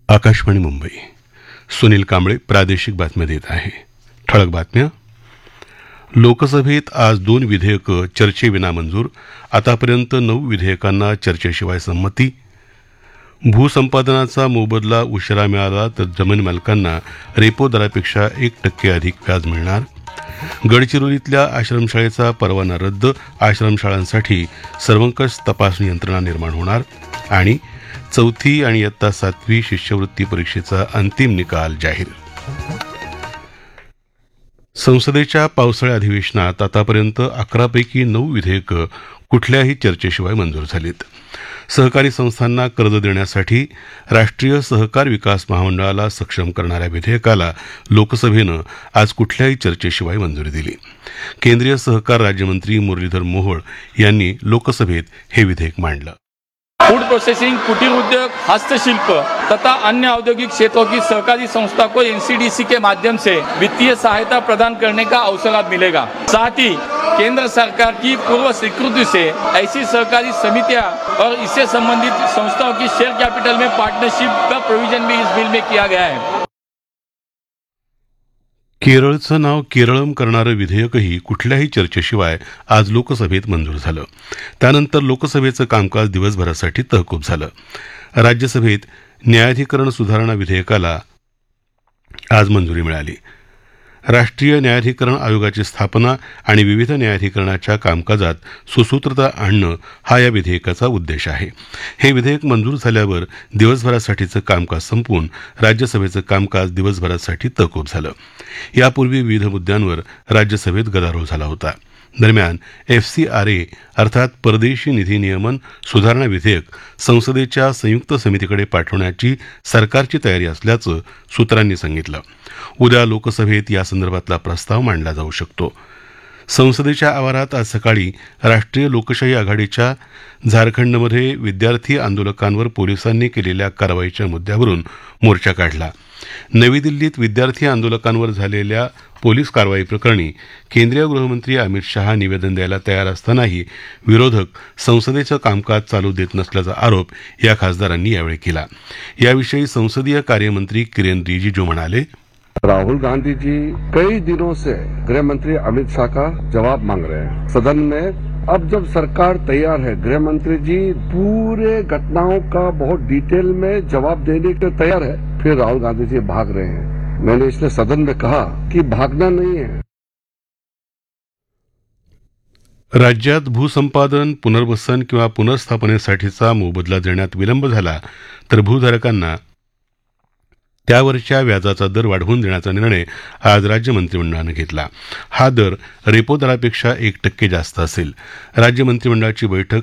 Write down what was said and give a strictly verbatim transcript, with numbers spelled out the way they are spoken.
आकाशवाणी मुंबई. सुनील कांबळे प्रादेशिक बातम्या देत आहे. ठळक बातम्या. लोकसभेत आज दोन विधेयकं चर्चेविना मंजूर. आतापर्यंत नऊ विधेयकांना चर्चेशिवाय संमती. भूसंपादनाचा मोबदला उशिरा मिळाला तर जमीन मालकांना रेपो दरापेक्षा एक टक्के अधिक व्याज मिळणार. गडचिरोलीतल्या आश्रमशाळेचा परवाना रद्द. आश्रमशाळांसाठी सर्वंकष तपासणी यंत्रणा निर्माण होणार. आणि चौथी आणि इयत्ता सातवी शिष्यवृत्ती परीक्षेचा अंतिम निकाल जाहीर. संसदेच्या पावसाळी अधिवेशनात आतापर्यंत अकरापैकी नऊ विधेयकं कुठल्याही चर्चेशिवाय मंजूर झालीत. सहकारी संस्थांना कर्ज देण्यासाठी राष्ट्रीय सहकार विकास महामंडळाला सक्षम करणाऱ्या विधेयकाला लोकसभेनं आज कुठल्याही चर्चेशिवाय मंजुरी दिली. केंद्रीय सहकार राज्यमंत्री मुरलीधर मोहोळ यांनी लोकसभेत हे विधेयक मांडलं. फूड प्रोसेसिंग, कुटीर उद्योग, हस्तशिल्प तथा अन्य औद्योगिक क्षेत्रों की सहकारी संस्था को एनसीडीसी के माध्यम से वित्तीय सहायता प्रदान करने का अवसर अब मिलेगा. साथ ही केंद्र सरकार की पूर्व स्वीकृति से ऐसी सहकारी समितियां और इससे संबंधित संस्थाओं की शेयर कैपिटल में पार्टनरशिप का प्रोविजन भी इस बिल में किया गया है. केरळचं नाव केरळम करणारं विधेयकही कुठल्याही चर्चेशिवाय आज लोकसभेत मंजूर झालं. त्यानंतर लोकसभेचं कामकाज दिवसभरासाठी तहकूब झालं. राज्यसभेत न्यायाधिकरण सुधारणा विधेयकाला आज मंजुरी मिळाली. राष्ट्रीय न्यायाधिकरण आयोगाची स्थापना आणि विविध न्यायाधिकरणाच्या कामकाजात सुसूत्रता आणणं हा या विधेयकाचा उद्देश आहे. हे विधेयक मंजूर झाल्यावर दिवसभरासाठीचं कामकाज संपवून राज्यसभेचं कामकाज दिवसभरासाठी तहकूब झालं. यापूर्वी विविध मुद्द्यांवर राज्यसभेत गदारोळ झाला होता. दरम्यान एफसीआरए अर्थात परदेशी निधी नियमन सुधारणा विधेयक संसदेच्या संयुक्त समितीकडे पाठवण्याची सरकारची तयारी असल्याचं सूत्रांनी सांगितलं. उद्या लोकसभेत यासंदर्भातला प्रस्ताव मांडला जाऊ शकतो. संसदेच्या आवारात आज सकाळी राष्ट्रीय लोकशाही आघाडीच्या झारखंडमध्ये विद्यार्थी आंदोलकांवर पोलिसांनी केलेल्या कारवाईच्या मुद्द्यावरून मोर्चा काढला. नवी दिल्लीत विद्यार्थी आंदोलकांवर झालेल्या पोलीस कारवाई प्रकरणी केंद्रीय गृहमंत्री अमित शहा निवेदन द्यायला तयार असतानाही विरोधक संसदेचं कामकाज चालू देत नसल्याचा आरोप या खासदारांनी यावेळी केला. याविषयी संसदीय कार्यमंत्री किरेन रिजिजू म्हणाले, राहुल गांधी जी कई दिनों से गृह मंत्री अमित शाह का जवाब मांग रहे हैं सदन में. अब जब सरकार तैयार है, गृह मंत्री जी पूरे घटनाओं का बहुत डिटेल में जवाब देने के तैयार है, फिर राहुल गांधी जी भाग रहे हैं. मैंने इसलिए सदन में कहा कि भागना नहीं है. राज्यात भूसंपादन, पुनर्वसन किंवा पुनर्स्थापनेसाठीचा मोबदला देण्यात विलंब झाला तर भूधारकांना त्यावरच्या व्याजाचा दर वाढवून देण्याचा निर्णय आज राज्य मंत्रिमंडळानं घेतला. हा दर रेपो दरापेक्षा एक टक्के जास्त असेल. राज्य मंत्रिमंडळाची बैठक